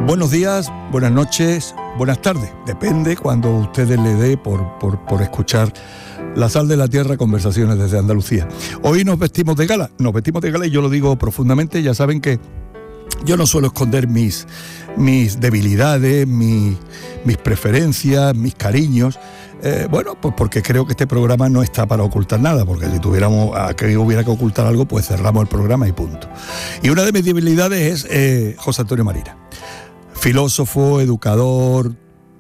Buenos días, buenas noches, buenas tardes. Depende cuando ustedes le dé por escuchar La Sal de la Tierra, conversaciones desde Andalucía. Hoy nos vestimos de gala y yo lo digo profundamente. Ya saben que yo no suelo esconder mis debilidades, mis preferencias, mis cariños. Pues porque creo que este programa no está para ocultar nada, porque si hubiera que ocultar algo, pues cerramos el programa y punto. Y una de mis debilidades es José Antonio Marina. Filósofo, educador,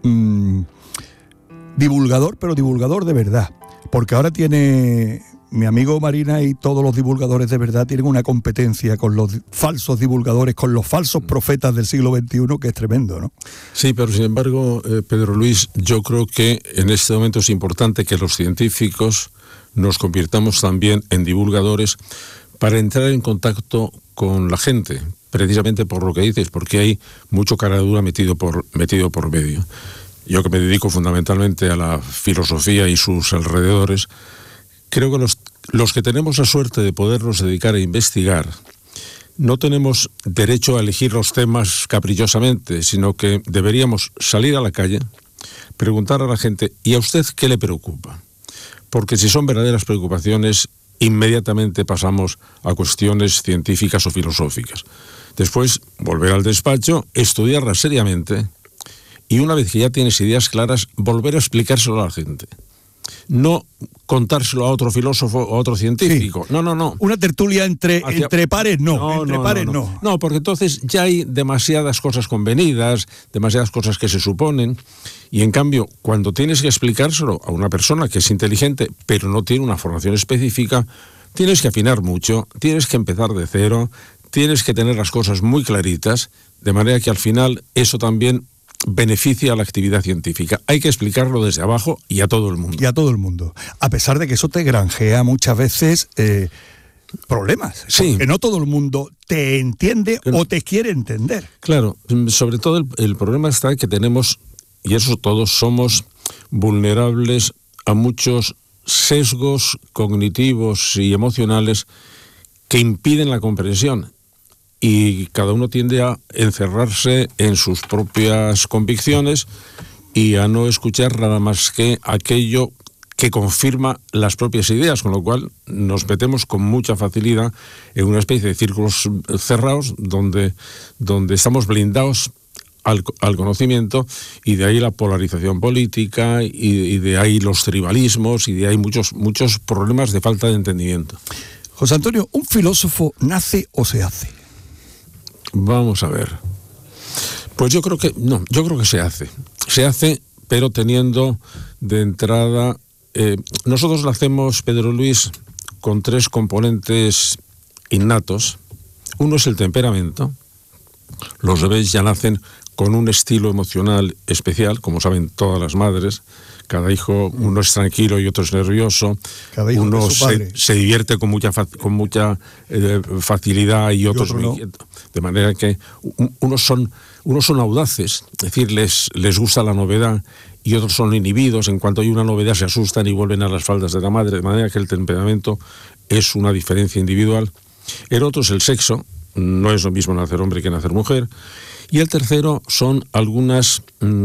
divulgador, pero divulgador de verdad. Porque ahora tiene mi amigo Marina y todos los divulgadores de verdad tienen una competencia con los falsos divulgadores, con los falsos profetas del siglo XXI, que es tremendo, ¿no? Sí, pero sin embargo, Pedro Luis, yo creo que en este momento es importante que los científicos nos convirtamos también en divulgadores para entrar en contacto con la gente, precisamente por lo que dices, porque hay mucho caradura metido por medio. Yo, que me dedico fundamentalmente a la filosofía y sus alrededores, creo que los que tenemos la suerte de podernos dedicar a investigar no tenemos derecho a elegir los temas caprichosamente, sino que deberíamos salir a la calle, preguntar a la gente: ¿y a usted qué le preocupa? Porque si son verdaderas preocupaciones, inmediatamente pasamos a cuestiones científicas o filosóficas. Después, volver al despacho, estudiarlas seriamente y una vez que ya tienes ideas claras, volver a explicárselo a la gente. No contárselo a otro filósofo o a otro científico. Sí. No. Una tertulia entre pares, no. No, porque entonces ya hay demasiadas cosas convenidas, demasiadas cosas que se suponen, y en cambio, cuando tienes que explicárselo a una persona que es inteligente, pero no tiene una formación específica, tienes que afinar mucho, tienes que empezar de cero, tienes que tener las cosas muy claritas, de manera que al final eso también beneficia a la actividad científica. Hay que explicarlo desde abajo y a todo el mundo. A pesar de que eso te granjea muchas veces problemas. Sí. Porque no todo el mundo te entiende o te quiere entender. Claro, sobre todo el problema está que tenemos, y eso todos somos vulnerables a muchos sesgos cognitivos y emocionales que impiden la comprensión. Y cada uno tiende a encerrarse en sus propias convicciones y a no escuchar nada más que aquello que confirma las propias ideas, con lo cual nos metemos con mucha facilidad en una especie de círculos cerrados donde estamos blindados al conocimiento, y de ahí la polarización política y de ahí los tribalismos y de ahí muchos problemas de falta de entendimiento. José Antonio, ¿un filósofo nace o se hace? Vamos a ver. Pues yo creo que se hace. Se hace, pero teniendo de entrada... nosotros nacemos, Pedro Luis, con 3 componentes innatos. Uno es el temperamento. Los bebés ya nacen con un estilo emocional especial, como saben todas las madres. Cada hijo, uno es tranquilo y otro es nervioso. Cada hijo uno es su padre. se divierte con mucha facilidad y otros no. De manera que unos son audaces, es decir, les gusta la novedad, y otros son inhibidos. En cuanto hay una novedad se asustan y vuelven a las faldas de la madre, de manera que el temperamento es una diferencia individual. El otro es el sexo, no es lo mismo nacer hombre que nacer mujer. Y el tercero son algunas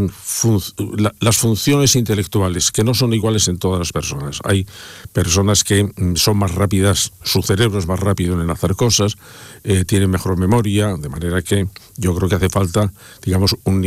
las funciones intelectuales, que no son iguales en todas las personas. Hay personas que son más rápidas, su cerebro es más rápido en hacer cosas, tienen mejor memoria, de manera que yo creo que hace falta, digamos, un